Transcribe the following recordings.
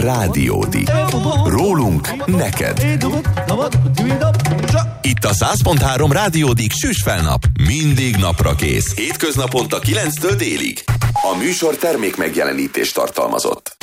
Rádiódik. Rólunk neked. Itt a 100.3 Rádiódik Süsfelnap. Mindig napra kész. Hétköznaponta 9-től délig. A műsor termék megjelenítést tartalmazott.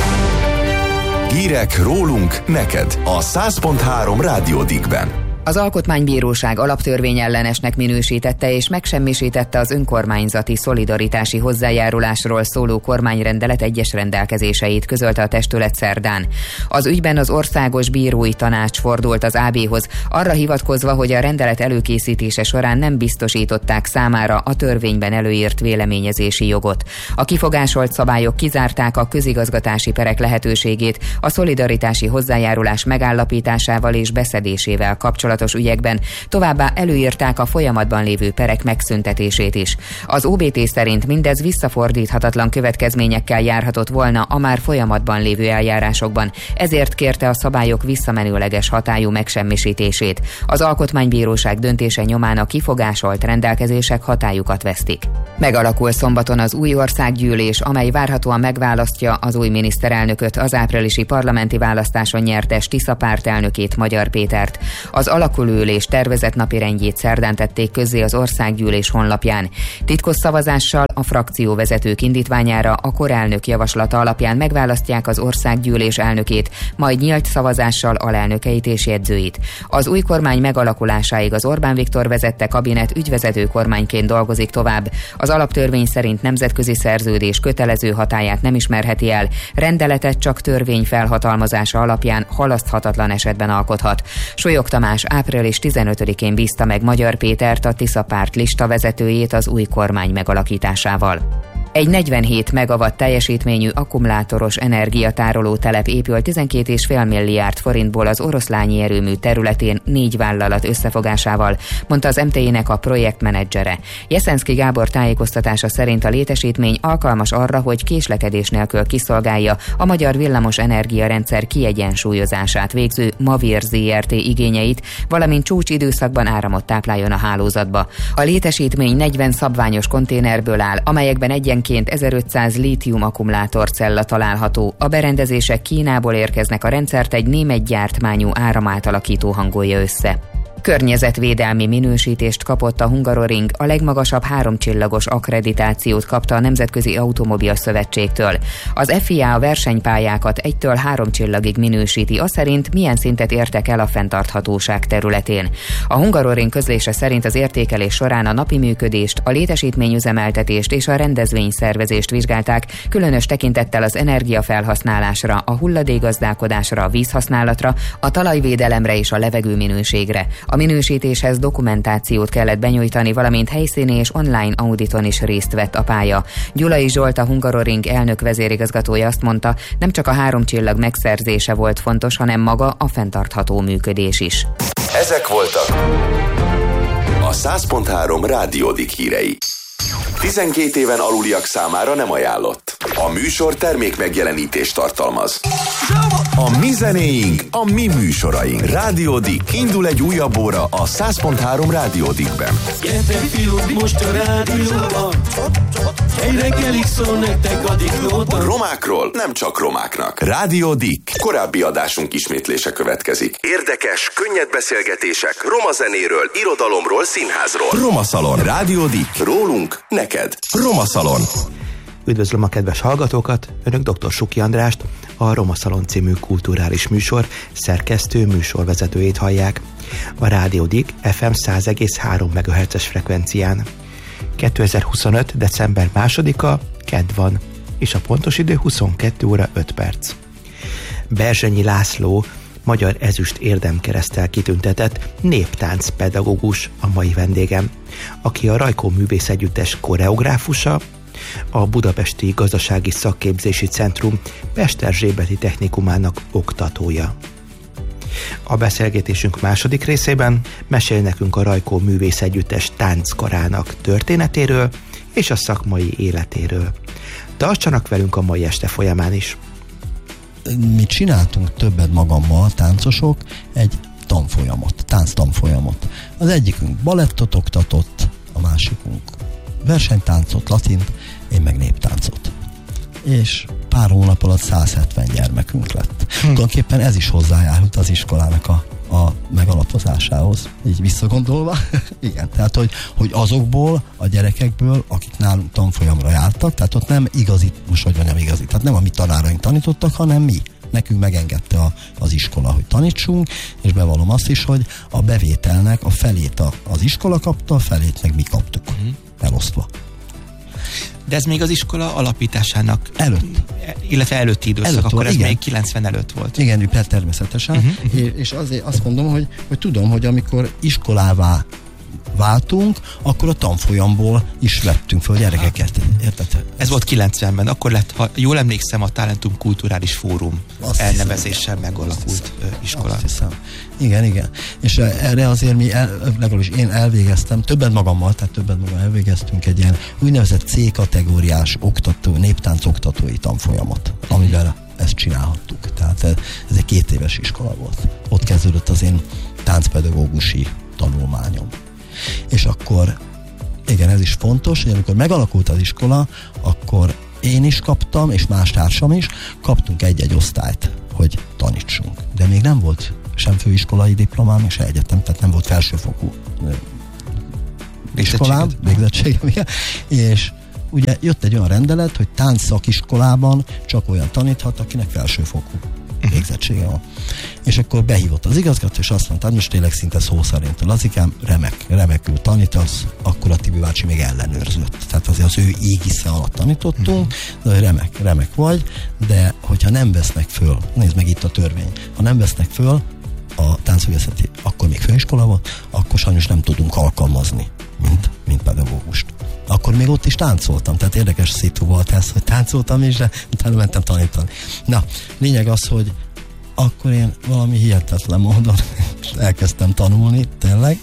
Hírek rólunk neked a 100.3 Rádiódikben. Az Alkotmánybíróság alaptörvényellenesnek minősítette és megsemmisítette az önkormányzati szolidaritási hozzájárulásról szóló kormányrendelet egyes rendelkezéseit, közölte a testület szerdán. Az ügyben az Országos Bírói Tanács fordult az AB-hoz, arra hivatkozva, hogy a rendelet előkészítése során nem biztosították számára a törvényben előírt véleményezési jogot. A kifogásolt szabályok kizárták a közigazgatási perek lehetőségét a szolidaritási hozzájárulás megállapításával és beszedésével kapcsolatos ügyekben, továbbá előírták a folyamatban lévő perek megszüntetését is. Az OBT szerint mindez visszafordíthatatlan következményekkel járhatott volna a már folyamatban lévő eljárásokban, ezért kérte a szabályok visszamenőleges hatályú megsemmisítését. Az Alkotmánybíróság döntése nyomán a kifogásolt rendelkezések hatályukat vesztik. Megalakul szombaton az új országgyűlés, amely várhatóan megválasztja az új miniszterelnököt, az áprilisi parlamenti választáson nyertes Tisza párt elnökét, Magyar Pétert. Az alakulóülés tervezett napirendjét szerdán tették közzé az országgyűlés honlapján. Titkos szavazással a frakcióvezetők indítványára a korelnök javaslata alapján megválasztják az országgyűlés elnökét, majd nyílt szavazással alelnökeit és jegyzőit. Az új kormány megalakulásáig az Orbán Viktor vezette kabinet ügyvezető kormányként dolgozik tovább. Az alaptörvény szerint nemzetközi szerződés kötelező hatályát nem ismerheti el, rendeletet csak törvény felhatalmazása alapján halaszthatatlan esetben alkothat. Solyog Tamás április 15-én bízta meg Magyar Pétert, a Tisza párt listavezetőjét az új kormány megalakításával. Egy 47 megawatt teljesítményű akkumulátoros energiatároló telep épül 12,5 milliárd forintból az oroszlányi erőmű területén 4 vállalat összefogásával, mondta az MTI-nek a projektmenedzsere. Jeszenszky Gábor tájékoztatása szerint a létesítmény alkalmas arra, hogy késlekedés nélkül kiszolgálja a magyar villamos energiarendszer kiegyensúlyozását végző Mavir Zrt. Igényeit, valamint csúcsidőszakban áramot tápláljon a hálózatba. A létesítmény 40 szabványos konténerből áll, amelyekben egyenként 1500 lítium akkumulátorcella található. A berendezések Kínából érkeznek, a rendszert egy német gyártmányú áramátalakító hangolja össze. Környezetvédelmi minősítést kapott a Hungaroring, a legmagasabb 3 csillagos akkreditációt kapta a Nemzetközi Automobil Szövetségtől. Az FIA a versenypályákat 1-től 3 csillagig minősíti, az szerint milyen szintet értek el a fenntarthatóság területén. A Hungaroring közlése szerint az értékelés során a napi működést, a létesítményüzemeltetést és a rendezvényszervezést vizsgálták, különös tekintettel az energiafelhasználásra, a hulladékgazdálkodásra, a vízhasználatra, a talajvédelemre és a levegőminőségre. A minősítéshez dokumentációt kellett benyújtani, valamint helyszíni és online auditon is részt vett a pálya. Gyulai Zsolt, a Hungaroring elnök vezérigazgatója azt mondta, nem csak a 3 csillag megszerzése volt fontos, hanem maga a fenntartható működés is. Ezek voltak a 100.3 Rádiódik hírei. 12 éven aluliak számára nem ajánlott. A műsor termék megjelenítést tartalmaz. A mi zenéink, a mi műsoraink. Rádiódik. Indul egy újabb óra a 100.3 Rádiódikben. Gyertek fiúk, most a rádióban. Egy reggelig szól nektek a diklóban. Romákról nem csak romáknak. Rádiódik. Korábbi adásunk ismétlése következik. Érdekes, könnyed beszélgetések roma zenéről, irodalomról, színházról. Roma Szalon. Rádiódik. Rólunk neked. Roma Szalon. Üdvözlöm a kedves hallgatókat, önök dr. Suki Andrást, a Roma Szalon című kulturális műsor szerkesztő műsorvezetőjét hallják. A Rádiódik FM 100,3 MHz-es frekvencián. 2025. december 2-a, kedd van, és a pontos idő 22 óra 5 perc. Berzsenyi László, magyar ezüst érdemkereszttel kitüntetett néptánc pedagógus a mai vendégem, aki a Rajkó Művészegyüttes koreográfusa, a Budapesti Gazdasági Szakképzési Centrum Pesterzsébeti Technikumának oktatója. A beszélgetésünk második részében mesél nekünk a Rajkó Művészegyüttes tánckarának történetéről és a szakmai életéről. Tartsanak velünk a mai este folyamán is! Mi csináltunk többet magammal, táncosok, egy tánctanfolyamot. Az egyikünk balettot oktatott, a másikunk versenytáncot, latint, én meg néptáncot. És pár hónap alatt 170 gyermekünk lett. Tulajdonképpen ez is hozzájárult az iskolának a megalapozásához, így visszagondolva. Igen, tehát, hogy azokból a gyerekekből, akik nálunk tanfolyamra jártak, tehát ott nem igazi, most hogy mondjam igazi, tehát nem a mi tanáraink tanítottak, hanem mi. Nekünk megengedte az iskola, hogy tanítsunk, és bevallom azt is, hogy a bevételnek a felét az iskola kapta, a felét meg mi kaptuk. Elosztva. De ez még az iskola alapításának illetve előtti időszak, akkor ez igen. Még 90 előtt volt. Igen, természetesen. És azért azt mondom, hogy tudom, hogy amikor iskolává váltunk, akkor a tanfolyamból is vettünk fel gyerekeket. Érted? Ez volt 90-ben, akkor lett, ha jól emlékszem, a Talentum Kulturális Fórum elnevezéssel megalakult iskola. Azt hiszem. Igen. És erre azért mi, legalábbis én elvégeztem, többet magam elvégeztünk egy ilyen úgynevezett C-kategóriás néptánc oktatói tanfolyamot, amivel ezt csinálhattuk. Tehát ez egy 2 éves iskola volt. Ott kezdődött az én táncpedagógusi tanulmányom. És akkor, igen, ez is fontos, hogy amikor megalakult az iskola, akkor én is kaptam, és más társam is, kaptunk egy-egy osztályt, hogy tanítsunk. De még nem volt sem főiskolai diplomám, se egyetem, tehát nem volt felsőfokú iskolám, végzettségem, és ugye jött egy olyan rendelet, hogy táncszakiskolában csak olyan taníthat, akinek felsőfokú végzettsége van. És akkor behívott az igazgató, és azt mondta, most tényleg szinte szó szerint a Lazikám, remekül tanítasz, akkor a Tibi bácsi még ellenőrzött. Tehát azért az ő égisze alatt tanítottunk, de remek vagy, de hogyha nem vesznek föl, nézd meg itt a törvény, ha nem vesznek föl a táncművészeti, akkor még főiskola volt, akkor sajnos nem tudunk alkalmazni, mint pedagógust. Akkor még ott is táncoltam, tehát érdekes szitu volt ez, hogy táncoltam is, de utána mentem tanítani. Na, lényeg az, hogy akkor én valami hihetetlen módon elkezdtem tanulni, tényleg.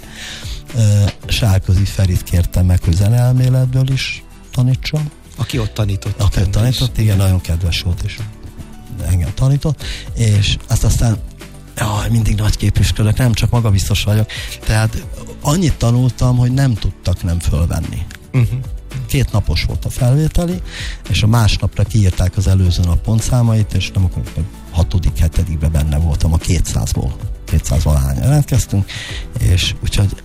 Sárközi Ferit kértem meg, hogy zeneelméletből is tanítsam. Aki ott tanított. Aki ott tanított, igen, nagyon kedves volt, és engem tanított, és aztán mindig nagy képviselők, nem csak magabiztos vagyok, tehát annyit tanultam, hogy nem tudtak nem fölvenni. 2 napos volt a felvételi, és a másnapra kiírták az előző nap pontszámait, és nem akkor 6.-7. benne voltam a 200-ból. 200-valahány jelentkeztünk, és úgyhogy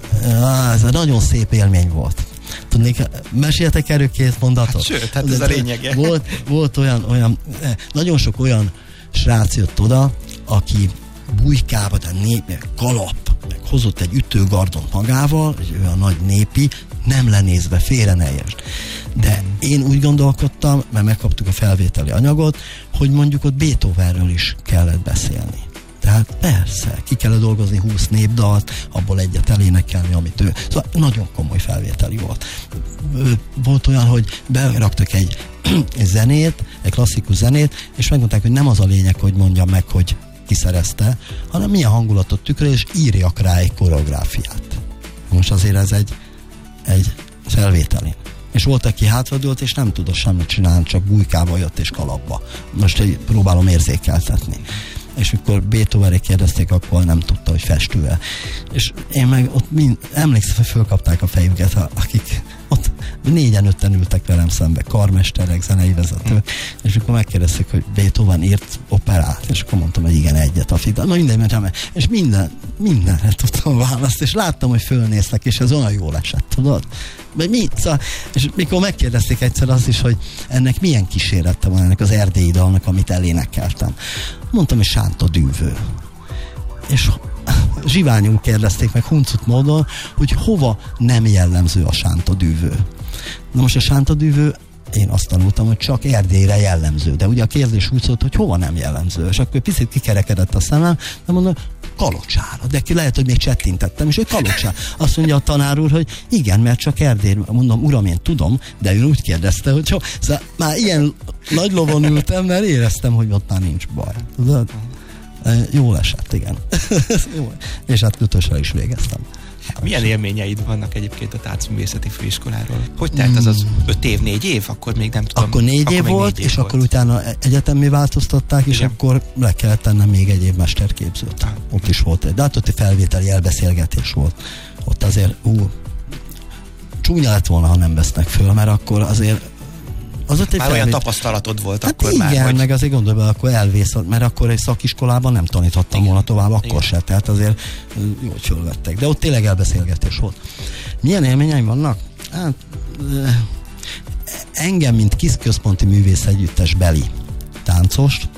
ez egy nagyon szép élmény volt. Tudnék, meséltek erről 2 mondatot? Sőt, hát ez a lényege. Volt olyan, nagyon sok olyan srác jött oda, aki bujkába, de kalap, meg hozott egy ütőgardont magával, egy olyan nagy népi, nem lenézve, félre ne értsd. De én úgy gondolkodtam, mert megkaptuk a felvételi anyagot, hogy mondjuk ott Beethovenről is kellett beszélni. Tehát persze, ki kellett dolgozni 20 népdalt, abból egyet elénekelni, amit ő... Szóval nagyon komoly felvételi volt. Volt olyan, hogy beraktak egy zenét, egy klasszikus zenét, és megmondták, hogy nem az a lényeg, hogy mondjam meg, hogy kiszerezte, hanem milyen hangulatot tükröl, és írjak rá egy koreográfiát. Most azért ez egy felvételi. És volt, aki hátradőlt, és nem tudott semmit csinálni, csak bujkába jött és kalapba. Most próbálom érzékeltetni. És mikor Beethovenre kérdezték, akkor nem tudta, hogy festő-e. És én meg ott emlékszem, hogy fölkapták a fejüket, akik ott 4-5 ültek velem szembe, karmesterek, zenei vezetők, és akkor megkérdezték, hogy Beethoven írt operát, és akkor mondtam, hogy igen, egyet a fidal. Na minden, és mindenre tudtam választ, és láttam, hogy fölnéznek, és ez olyan jól esett, tudod? Szóval, és mikor megkérdezték egyszer azt is, hogy ennek milyen kísérlete van, ennek az erdélyi dalnak, amit elénekeltem. Mondtam, hogy Sánta dűvő. És zsiványul kérdezték meg huncut módon, hogy hova nem jellemző a Sánta dűvő. Na most a Sánta dűvő, én azt tanultam, hogy csak Erdélyre jellemző, de ugye a kérdés úgy szólt, hogy hova nem jellemző, és akkor picit kikerekedett a szemem, de mondom, Kalocsára, de lehet, hogy még csettintettem, és ő Kalocsára. Azt mondja a tanár úr, hogy igen, mert csak Erdélyre. Mondom, uram, én tudom, de ő úgy kérdezte, hogy szóval már ilyen nagy lovon ültem, mert éreztem, hogy ott már nincs baj. Tudod? Jól esett, igen. És hát utolsóra is végeztem. Milyen élményeid vannak egyébként a táncművészeti főiskoláról? Hogy telt az 5 év, 4 év? Akkor még nem tudom. Akkor 4 év volt, és akkor utána egyetemmé változtatták, és akkor le kellett tennem még egy év mesterképzőt. Ott is volt de hát ott egy felvételi elbeszélgetés volt. Ott azért csúnya lett volna, ha nem vesznek föl, mert akkor azért Az ott már olyan tapasztalatod volt hát akkor igen, már, hogy... meg azért gondolj be, akkor elvész, mert akkor egy szakiskolában nem taníthattam volna tovább, akkor se, tehát azért jó, hogy fölvettek. De ott tényleg elbeszélgetés volt. Milyen élményeim vannak? Hát engem, mint KISZ központi művészegyüttes beli táncost,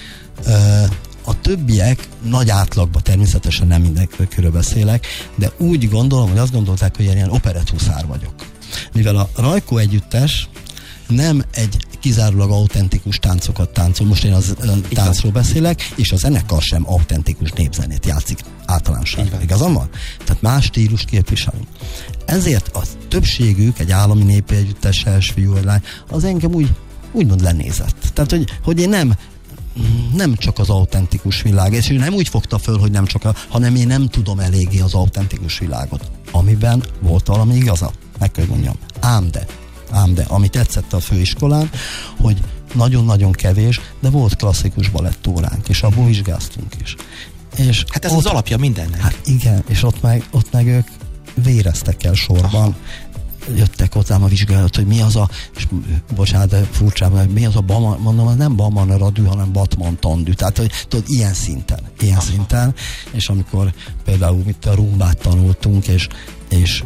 a többiek nagy átlagban, természetesen nem mindenkiről beszélek, de úgy gondolom, hogy azt gondolták, hogy ilyen operetthuszár vagyok. Mivel a Rajkó együttes nem egy kizárólag autentikus táncokat táncol, most én az táncról beszélek, és a zenekar sem autentikus népzenét játszik általánosságban. Igazam van? Tehát más stílust képviselünk. Ezért a többségük, egy állami népi együttes, fiú vagy lány, az engem úgymond lenézett. Tehát, hogy én nem csak az autentikus világ, és nem úgy fogta föl, hogy nem csak hanem én nem tudom eléggé az autentikus világot, amiben volt valami igaza, meg kell mondjam. Ám de, ami tetszett a főiskolán, hogy nagyon-nagyon kevés, de volt klasszikus balettóránk, és abból vizsgáztunk is. És hát ez az alapja mindennek. Hát igen, és ott meg ők véreztek el sorban. Jöttek hozzám a vizsgálat, hogy mi az a, és bocsánat, de furcsán, hogy mi az a Baman, mondom, az nem Baman radű, hanem Batman tandű. Tehát, hogy tudod, ilyen szinten, és amikor például itt a rumbát tanultunk, és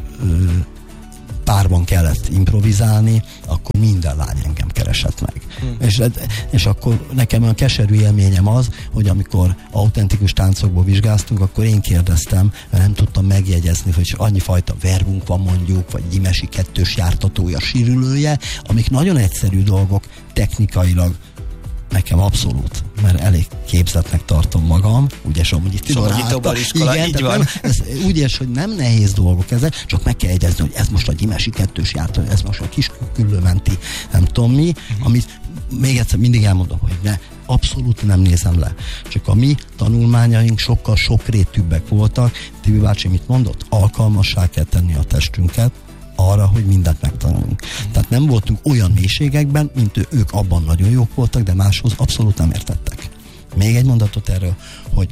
párban kellett improvizálni, akkor minden lány engem keresett meg. És akkor nekem olyan keserű élményem az, hogy amikor autentikus táncokból vizsgáztunk, akkor én kérdeztem, mert nem tudtam megjegyezni, hogy annyi fajta verbunk van mondjuk, vagy gyimesi kettős jártatója, sírülője, amik nagyon egyszerű dolgok, technikailag nekem abszolút, mert elég képzettnek tartom magam, ügyes, amúgy itt igen, így van. Ügyes, hogy nem nehéz dolgok ezek, csak meg kell egyezni, hogy ez most a gyimesi kettős jártó, ez most a kisküllőmenti, nem tudom mi, amit még egyszer mindig elmondom, hogy ne, abszolút nem nézem le. Csak a mi tanulmányaink sokkal sokrétűbbek voltak. Tibi bácsi mit mondott? Alkalmassá kell tenni a testünket arra, hogy mindent megtanulunk. Tehát nem voltunk olyan mélységekben, mint ők abban nagyon jók voltak, de máshoz abszolút nem értettek. Még egy mondatot erről, hogy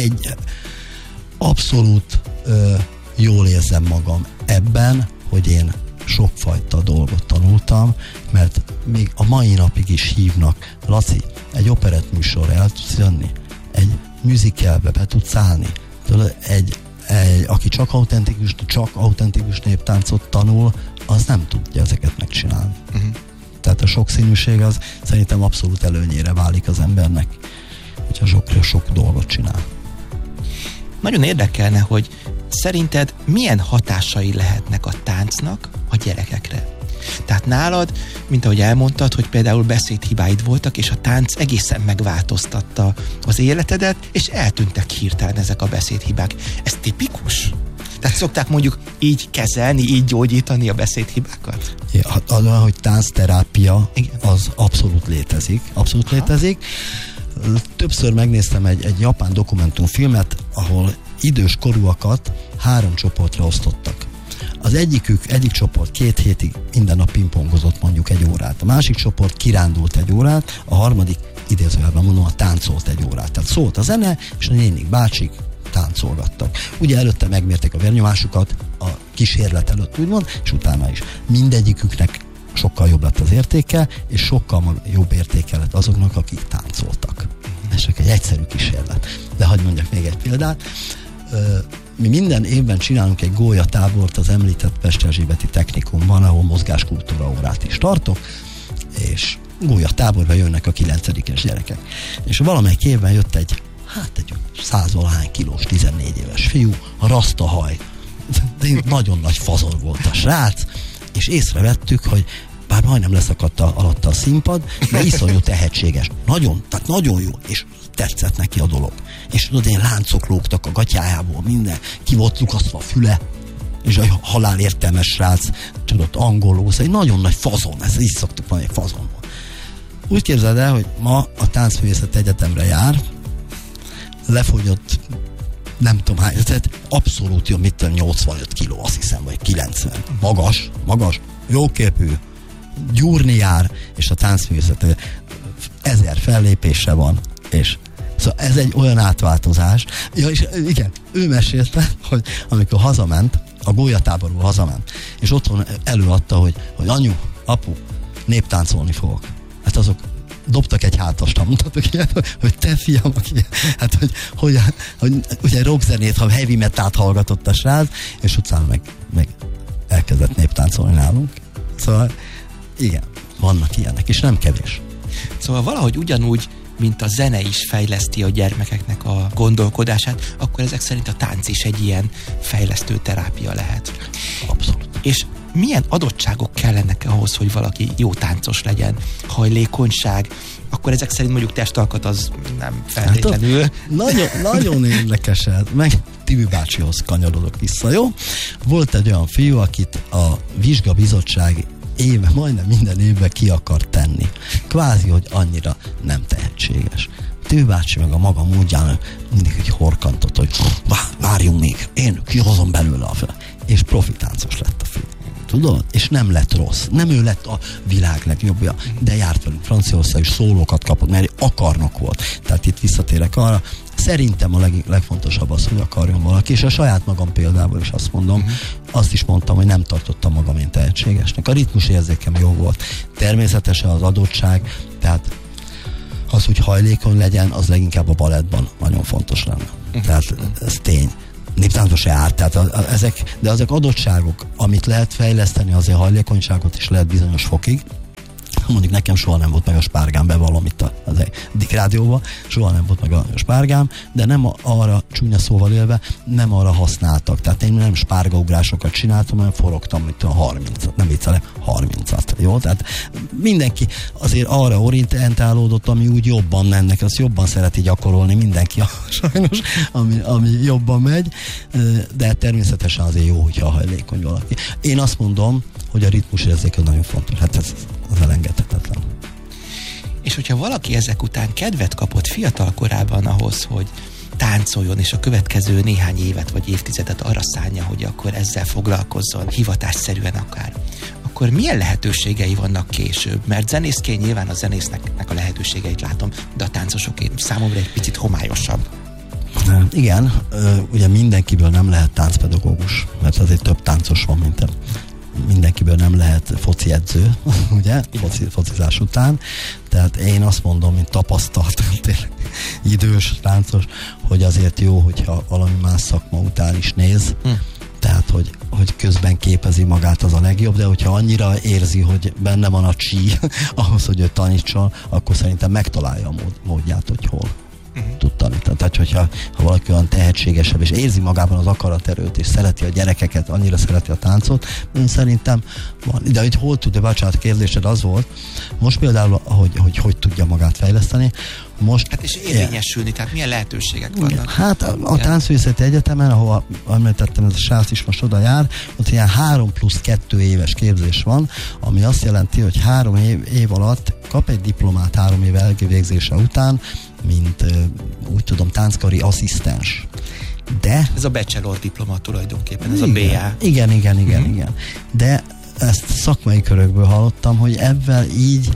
abszolút jól érzem magam ebben, hogy én sokfajta dolgot tanultam, mert még a mai napig is hívnak, Laci, egy operett műsorra el tudsz jönni, egy musicalbe be tudsz állni, aki csak autentikus néptáncot tanul, az nem tudja ezeket megcsinálni. Tehát a sokszínűség az szerintem abszolút előnyére válik az embernek, hogyha sok dolgot csinál. Nagyon érdekelne, hogy szerinted milyen hatásai lehetnek a táncnak a gyerekekre? Tehát nálad, mint ahogy elmondtad, hogy például beszédhibáid voltak, és a tánc egészen megváltoztatta az életedet, és eltűntek hirtelen ezek a beszédhibák. Ez tipikus? Tehát szokták mondjuk így kezelni, így gyógyítani a beszédhibákat? Ja, hogy táncterápia, az abszolút létezik. Abszolút létezik. Többször megnéztem egy japán dokumentumfilmet, ahol idős korúakat 3 csoportra osztottak. Az egyik csoport 2 hétig minden nap pingpongozott mondjuk 1 órát. A másik csoport kirándult 1 órát, a harmadik idézőjelben mondom, táncolt 1 órát. Tehát szólt a zene, és a nénik, bácsik táncolgattak. Ugye előtte megmérték a vérnyomásukat, a kísérlet előtt úgymond, és utána is. Mindegyiküknek sokkal jobb lett az értéke, és sokkal jobb értéke lett azoknak, akik táncoltak. Ez csak egy egyszerű kísérlet. De hadd mondjak még egy példát. Mi minden évben csinálunk egy gólyatábort az említett Pest-Erzsébeti Technikumban, ahol mozgáskultúra órát is tartok, és gólyatáborba jönnek a 9-es gyerekek. És valamelyik évben jött egy 100-valahány kilós 14 éves fiú, a rasztahaj. De nagyon nagy fazon volt a srác, és észrevettük, hogy bár majdnem leszakadt alatta a színpad, de iszonyú tehetséges. Tehát nagyon jó, és tetszett neki a dolog. És tudod, ilyen láncok lógtak a gatyájából, minden, ki volt lukasztva a füle, és a halál értelmes srác, tudod, angolul, egy nagyon nagy fazon, ez így szoktuk mondani, fazon. Úgy képzeld el, hogy ma a Táncművészet Egyetemre jár, lefogyott, nem tudom hány, tehát abszolút jó, 85 kiló, azt hiszem, vagy 90. Magas, jóképű, gyúrni jár, és a Táncművészet 1000 fellépése van, és szóval ez egy olyan átváltozás. Ja, és igen, ő mesélte, hogy amikor hazament, a gólyatáborból hazament, és otthon előadta, hogy anyu, apu, néptáncolni fogok. Hát azok dobtak egy hátast, mondhatok ilyet, hogy te fiam, hát hogy ugye rockzenét, ha heavy metalt hallgatott a srác, és utána meg elkezdett néptáncolni nálunk. Szóval igen, vannak ilyenek, és nem kevés. Szóval valahogy ugyanúgy, mint a zene is fejleszti a gyermekeknek a gondolkodását, akkor ezek szerint a tánc is egy ilyen fejlesztő terápia lehet. Abszolút. És milyen adottságok kellenek ahhoz, hogy valaki jó táncos legyen? Hajlékonyság, akkor ezek szerint mondjuk testalkat az nem feltétlenül. Hát nagyon érdekes ez. Meg Tibi bácsihoz kanyarodok vissza, jó? Volt egy olyan fiú, akit a vizsgabizottság majdnem minden évben ki akar tenni. Kvázi, hogy annyira nem tehetséges. Tibi bácsi meg a maga módján mindig egy horkantot, hogy várjunk még, én kihozom belőle a fel. És profi táncos lett a fiú. Tudod? És nem lett rossz. Nem ő lett a világ legjobbja, de járt velünk Franciaország, és szólókat kapott, mert akarnok volt. Tehát itt visszatérek arra, szerintem a legfontosabb az, hogy akarjon valaki, és a saját magam példából is azt mondom, azt is mondtam, hogy nem tartottam magam én tehetségesnek. A ritmus érzékem jó volt. Természetesen az adottság, tehát az, hogy hajlékony legyen, az leginkább a balettban nagyon fontos lenne. Tehát ez tény. Néptáncos se árt, tehát de ezek adottságok, amit lehet fejleszteni, azért hajlékonyságot is lehet bizonyos fokig. Mondjuk nekem soha nem volt meg a spárgám, bevallom itt az Dick rádióban, soha nem volt meg a spárgám, de nem arra, csúnya szóval élve, nem arra használtak. Tehát én nem spárgaugrásokat csináltam, hanem forogtam, mint a 30-at, nem viccelek, 30-at, jó? Tehát mindenki azért arra orientálódott, ami úgy jobban mennek, azt jobban szereti gyakorolni mindenki, sajnos, ami jobban megy, de természetesen azért jó, hogyha hajlékony valaki. Én azt mondom, hogy a ritmus érzéke nagyon fontos. Hát ez elengedhetetlen. És hogyha valaki ezek után kedvet kapott fiatal korában ahhoz, hogy táncoljon, és a következő néhány évet vagy évtizedet arra szánja, hogy akkor ezzel foglalkozzon, hivatásszerűen akár, akkor milyen lehetőségei vannak később? Mert zenészként nyilván a zenésznek a lehetőségeit látom, de a táncosoké számomra egy picit homályosabb. Igen, ugye mindenkiből nem lehet táncpedagógus, mert azért több táncos van, mint mindenkiből nem lehet foci edző, ugye, focizás után. Tehát én azt mondom, mint tapasztalt, idős táncos, hogy azért jó, hogyha valami más szakma után is néz. Tehát, hogy közben képezi magát, az a legjobb, de hogyha annyira érzi, hogy benne van a csí ahhoz, hogy ő tanítson, akkor szerintem megtalálja a módját, hogy hol tud tanítani. Tehát, hogyha valaki olyan tehetségesebb, és érzi magában az akaraterőt, és szereti a gyerekeket, annyira szereti a táncot, én szerintem van. De hogy hol tudja, bocsánat, kérdésed az volt, most például, hogy tudja magát fejleszteni, most... Hát és érvényesülni, tehát milyen lehetőségek vannak? Hát a Táncművészeti Egyetemen, ahol említettem, ez a srác is most oda jár, ott ilyen 3+2 éves képzés van, ami azt jelenti, hogy 3 év alatt kap egy diplomát 3 év elvégzése után, mint úgy tudom, tánckari asszisztens. De... Ez a bachelor diploma tulajdonképpen, ez a BA. Igen. De ezt szakmai körökből hallottam, hogy ebben így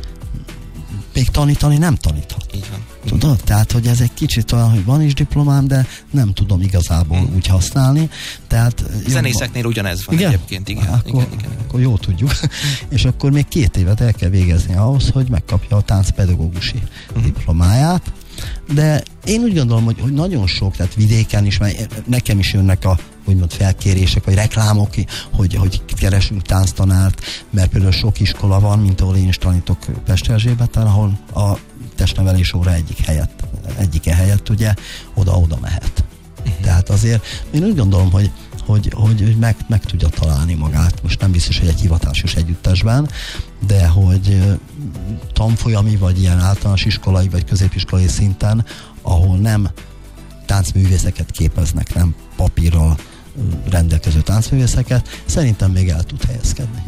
még tanítani nem taníthat. Így van. Tudod? Tehát, hogy ez egy kicsit olyan, hogy van is diplomám, de nem tudom igazából úgy használni. Tehát zenészeknél ugyanez van egyébként, igen. Akkor jó tudjuk. És akkor még 2 évet el kell végezni ahhoz, hogy megkapja a táncpedagógusi diplomáját. De én úgy gondolom, hogy nagyon sok, tehát vidéken is, mert nekem is jönnek a úgymond felkérések, vagy reklámok, hogy keresünk tánctanárt, mert például sok iskola van, mint ahol én is tanítok Pesterzsébeten, ahol a testnevelés óra egyike helyett ugye oda mehet. Tehát azért én úgy gondolom, hogy meg tudja találni magát. Most nem biztos, hogy egy hivatásos együttesben, de hogy tanfolyami, vagy ilyen általános iskolai, vagy középiskolai szinten, ahol nem táncművészeket képeznek, nem papírral rendelkező táncművészeket, szerintem még el tud helyezkedni.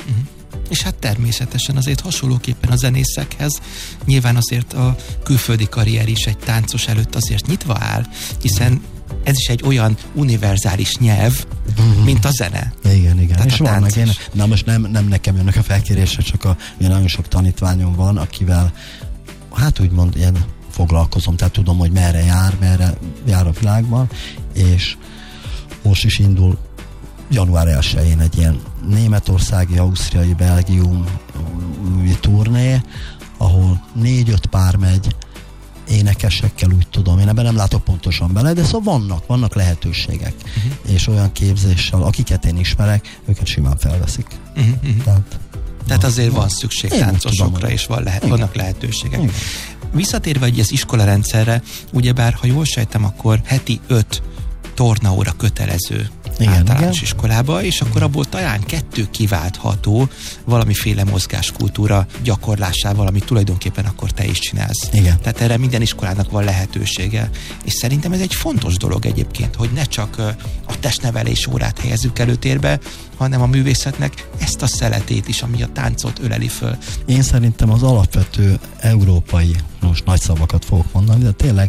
És hát természetesen azért hasonlóképpen a zenészekhez nyilván azért a külföldi karrier is egy táncos előtt azért nyitva áll, hiszen ez is egy olyan univerzális nyelv, mint a zene. Igen. És vannak most nem nekem jönnek a felkérésre, csak nagyon sok tanítványom van, akivel hát úgymond ilyen foglalkozom, tehát tudom, hogy merre jár a világban, és most is indul január 1-én egy ilyen németországi, ausztriai, belgium turné, ahol 4-5 pár megy, énekesekkel, úgy tudom, én ebben nem látok pontosan bele, de szóval vannak lehetőségek, és olyan képzéssel, akiket én ismerek, őket simán felveszik. Tehát azért van szükség táncosokra, és vannak lehetőségek. Igen. Visszatérve az iskola rendszerre, ugyebár, ha jól sejtem, akkor heti 5 tornaóra kötelező általános iskolába, és akkor abból talán 2 kiváltható valamiféle mozgáskultúra gyakorlásával, amit tulajdonképpen akkor te is csinálsz. Igen. Tehát erre minden iskolának van lehetősége. És szerintem ez egy fontos dolog egyébként, hogy ne csak a testnevelés órát helyezzük előtérbe, hanem a művészetnek ezt a szeletét is, ami a táncot öleli föl. Én szerintem az alapvető európai, most nagy szavakat fogok mondani, de tényleg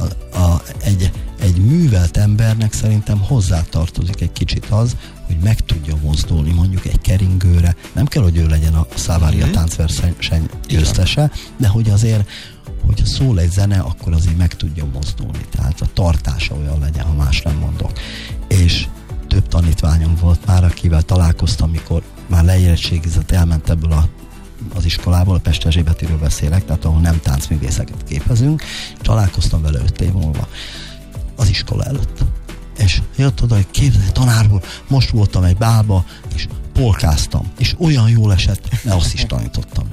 egy művelt embernek szerintem hozzátartozik egy kicsit az, hogy meg tudja mozdulni mondjuk egy keringőre. Nem kell, hogy ő legyen a Szávária táncverseny győztese, de hogy azért, hogyha szól egy zene, akkor azért meg tudja mozdulni. Tehát a tartása olyan legyen, ha más nem mondok. És több tanítványom volt már, akivel találkoztam, amikor már leérettségizett, elment ebből az iskolából, a Pest Erzsébetiről beszélek, tehát ahol nem táncművészeket képezünk, találkoztam vele 5 év múlva az iskola előtt. És jött oda, hogy képzelj, tanárból, most voltam egy bálba, és polkáztam, és olyan jól esett, mert azt is tanítottam.